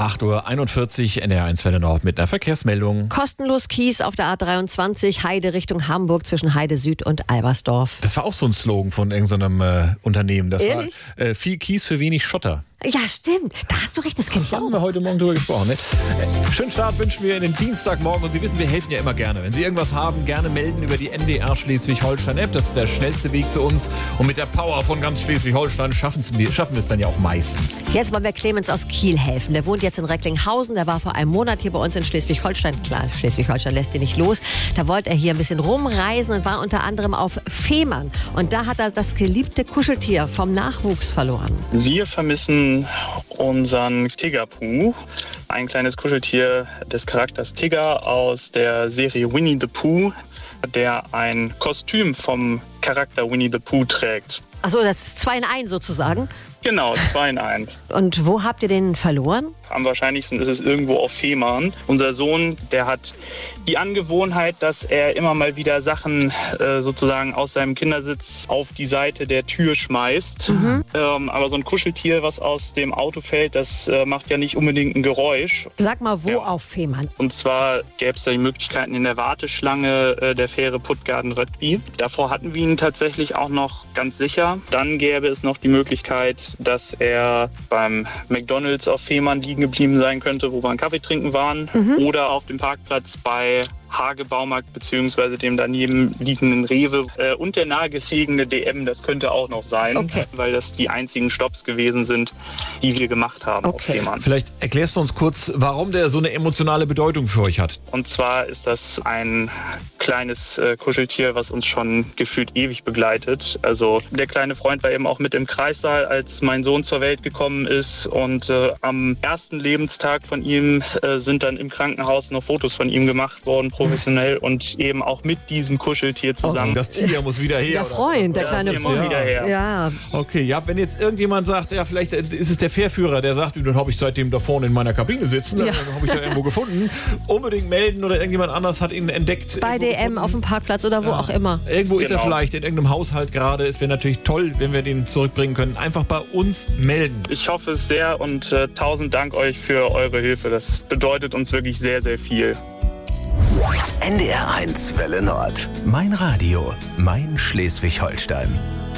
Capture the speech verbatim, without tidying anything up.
acht Uhr einundvierzig, N D R eins Welle Nord mit einer Verkehrsmeldung. Kostenlos Kies auf der A dreiundzwanzig, Heide Richtung Hamburg zwischen Heide Süd und Albersdorf. Das war auch so ein Slogan von irgendeinem äh, Unternehmen. Das Ehrlich? war äh, viel Kies für wenig Schotter. Ja, stimmt. Da hast du recht, das kenne ich Haben auch. wir heute Morgen drüber gesprochen. Ne? Äh, schönen Start wünschen wir in den Dienstagmorgen. Und Sie wissen, wir helfen ja immer gerne. Wenn Sie irgendwas haben, gerne melden über die N D R Schleswig-Holstein-App. Das ist der schnellste Weg zu uns. Und mit der Power von ganz Schleswig-Holstein schaffen wir es dann ja auch meistens. Jetzt wollen wir Clemens aus Kiel helfen. Der wohnt jetzt in Recklinghausen. Der war vor einem Monat hier bei uns in Schleswig-Holstein. Klar, Schleswig-Holstein lässt ihn nicht los. Da wollte er hier ein bisschen rumreisen und war unter anderem auf Fehmarn. Und da hat er das geliebte Kuscheltier vom Nachwuchs verloren. Wir vermissen unseren Tiggerpooh, ein kleines Kuscheltier des Charakters Tigger aus der Serie Winnie the Pooh, der ein Kostüm vom Charakter Winnie the Pooh trägt. Achso, das ist zwei in ein sozusagen. Genau, zwei in ein. Und wo habt ihr den verloren? Am wahrscheinlichsten ist es irgendwo auf Fehmarn. Unser Sohn, der hat die Angewohnheit, dass er immer mal wieder Sachen äh, sozusagen aus seinem Kindersitz auf die Seite der Tür schmeißt. Mhm. Ähm, aber so ein Kuscheltier, was aus dem Auto fällt, das äh, macht ja nicht unbedingt ein Geräusch. Sag mal, wo Ja. auf Fehmarn? Und zwar gäbe es da die Möglichkeiten in der Warteschlange äh, der Fähre Puttgarden-Röttgen. Davor hatten wir ihn tatsächlich auch noch ganz sicher. Dann gäbe es noch die Möglichkeit, dass er beim McDonald's auf Fehmarn liegen geblieben sein könnte, wo wir einen Kaffee trinken waren. Mhm. Oder auf dem Parkplatz bei Hage Baumarkt bzw. dem daneben liegenden Rewe äh, und der nahegelegene D M, das könnte auch noch sein, Okay. weil das die einzigen Stopps gewesen sind, die wir gemacht haben auf Okay. Fehmarn. Vielleicht erklärst du uns kurz, warum der so eine emotionale Bedeutung für euch hat. Und zwar ist das ein kleines äh, Kuscheltier, was uns schon gefühlt ewig begleitet. Also der kleine Freund war eben auch mit im Kreissaal, als mein Sohn zur Welt gekommen ist. Und äh, am ersten Lebenstag von ihm äh, sind dann im Krankenhaus noch Fotos von ihm gemacht worden, professionell. Und eben auch mit diesem Kuscheltier zusammen. Das Tier muss wieder her. Der oder? Freund, der Das kleine Tier muss Freund. wieder her. Ja, Okay, ja, wenn jetzt irgendjemand sagt, ja, vielleicht ist es der Fährführer, der sagt, dann habe ich seitdem da vorne in meiner Kabine sitzen, Ja. dann habe ich da irgendwo gefunden. Unbedingt melden oder irgendjemand anders hat ihn entdeckt. bei irgendwo D M gefunden. auf dem Parkplatz oder wo Ja. auch immer. Irgendwo ist er Genau. vielleicht, in irgendeinem Haushalt gerade. Es wäre natürlich toll, wenn wir den zurückbringen können. Einfach bei uns melden. Ich hoffe es sehr und äh, tausend Dank euch für eure Hilfe. Das bedeutet uns wirklich sehr, sehr viel. N D R eins Welle Nord. Mein Radio, mein Schleswig-Holstein.